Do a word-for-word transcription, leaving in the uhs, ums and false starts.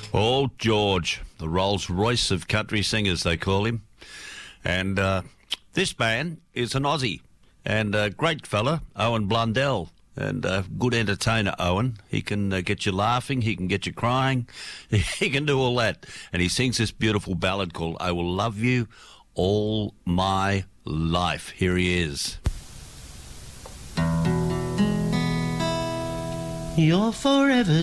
Old George, the Rolls Royce of country singers, they call him. And uh, this man is an Aussie and a great fella, Owen Blundell. And a good entertainer, Owen. He can uh, get you laughing, he can get you crying, he can do all that. And he sings this beautiful ballad called I Will Love You All My Life. Here he is. You're forever